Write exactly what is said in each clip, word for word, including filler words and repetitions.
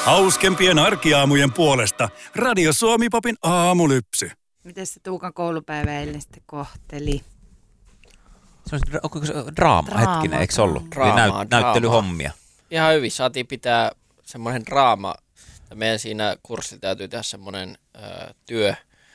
Hauskempien arkiaamujen puolesta Radio Suomi Popin aamulypsy. Miten se Tuukan koulupäivä eilen sitten kohteli? Se on onko se draama, draama hetkinen, eikö se ollut? Draama, näyt, draama. Näyttelyhommia. Ihan hyvin, saatiin pitää semmoinen draama. Meidän siinä kurssilla täytyy tehdä semmoinen äh, työ,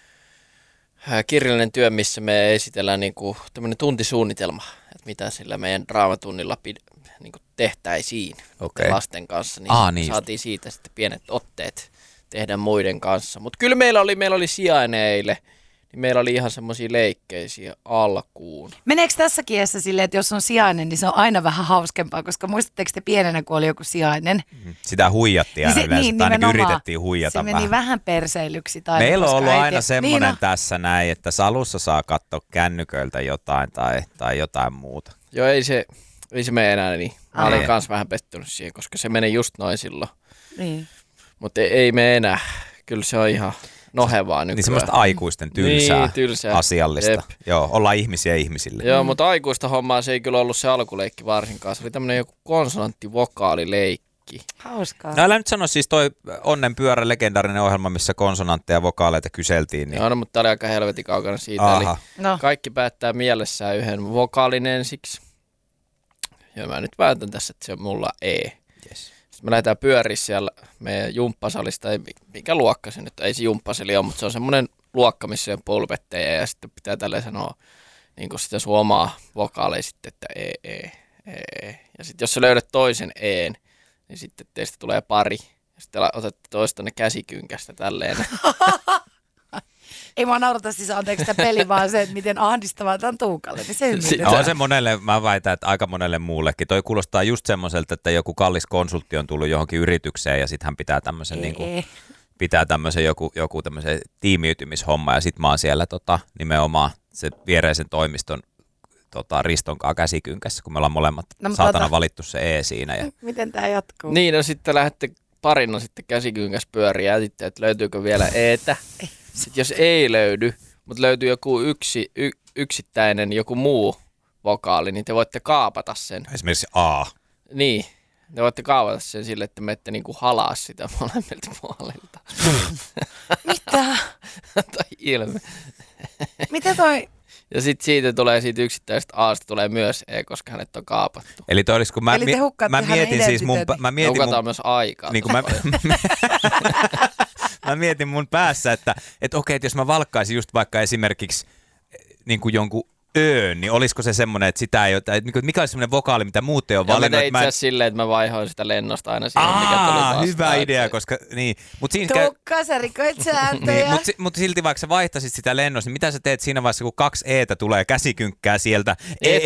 äh, kirjallinen työ, missä me esitellään niinku tämmöinen tuntisuunnitelma, että mitä sillä meidän draamatunnilla pid- niinku tehtäisiin okay. lasten kanssa. Niin, Aa, niin saatiin siitä sitten pienet otteet tehdä muiden kanssa. Mutta kyllä meillä oli, meillä oli sijainen eilen, niin meillä oli ihan semmoisia leikkeisiä alkuun. Meneekö tässä kiessä silleen, että jos on sijainen, niin se on aina vähän hauskempaa, koska muistatteko te pienenä, kun oli joku sijainen? Sitä huijattiin aina niin se, yleensä, niin, tai ainakin yritettiin huijata se meni vähän. vähän perseilyksi. Tai Meillä on ollut äiti... aina semmoinen niin, no. tässä näin, että salussa saa katsoa kännyköiltä jotain tai, tai jotain muuta. Joo, ei se, ei se mene enää niin. Mä Ai. olin kans vähän pettynyt siihen, koska se meni just noin silloin. Niin. Mutta ei, ei me enää. Kyllä se on ihan nohevaa nykyään. Niin semmoista aikuisten tylsää, niin, tylsää. asiallista. Jep. Joo, ollaan ihmisiä ihmisille. Joo, mutta aikuista hommaa se ei kyllä ollut se alkuleikki varsinkaan. Se oli tämmöinen joku konsonanttivokaalileikki. Hauskaa. No älä nyt sano siis toi Onnenpyörä, legendaarinen ohjelma, missä konsonantteja ja vokaaleita kyseltiin. Niin... Joo, no, mutta tää oli aika helvetin kaukana siitä. Aha. Eli No. kaikki päättää mielessään yhden vokaalin ensiksi. Ja mä nyt päätän tässä, että se on mulla E. Yes. Sitten me lähdetään pyöriä siellä meidän jumppasalista, ei, mikä luokka se nyt, ei se jumppasali ole, mutta se on semmoinen luokka, missä on pulpetteja ja sitten pitää tälleen sanoa niin kuin sitä sun omaa vokaaleja sitten, että E, E, E. Ja sitten jos sä löydät toisen E:n, niin sitten teistä tulee pari. Ja sitten otatte toistanne käsikynkästä tälleen. Ei mua naurata siis anteeksi sitä peli, vaan se, että miten ahdistavaa tämä on Tuukalle. Niin se ymmärretään. On se monelle, mä väitän, että aika monelle muullekin. Toi kuulostaa just semmoiselta, että joku kallis konsultti on tullut johonkin yritykseen ja sitten hän pitää tämmöisen niin kuin, pitää tämmöisen joku, joku tämmöisen tiimiytymishomma ja sitten mä oon siellä tota, nimenomaan se viereisen toimiston tota, Riston kanssa käsikynkässä, kun me ollaan molemmat No, saatana tota... valittu se E siinä. Ja... Miten tämä jatkuu? Niin, no sitten lähdette parina sitten käsikynkäs pyöriä ja sitten, että löytyykö vielä E:tä. Sitten jos ei löydy, mutta löytyy joku yksi, y, yksittäinen, joku muu vokaali, niin te voitte kaapata sen. Esimerkiksi A. Niin, te voitte kaapata sen sille, että me ette niinku halaa sitä molemmilta puolilta. Mitä? Tai ilme. Mitä toi? Ja sitten siitä tulee, siitä yksittäisestä A:sta tulee myös E, koska hänet on kaapattu. Eli toi olisi, kun mä, Eli te hukkaatte mä hänen mietin siis mun, identiteetin. mä mietin Hukataan mun, myös aikaa. niin kuin mä, mä mietin mun päässä, että, että okei, että jos mä valkkaisin just vaikka esimerkiksi niin kuin jonkun öön, niin olisiko se semmoinen, että sitä ei ole, että mikä olisi semmoinen vokaali, mitä muut ei ole Ja mä valinnut. tein itse asiassa silleen, että mä vaihoin sitä lennosta aina siihen, mikä tuli Aa, vastaan. hyvä idea, koska niin. Mut siinä käy, Tuukka, sä rikoit sääntöjä. niin, mutta mut silti vaikka sä vaihtaisit sitä lennosta, niin mitä sä teet siinä vaiheessa, kun kaksi E:tä tulee käsikynkkää sieltä? Et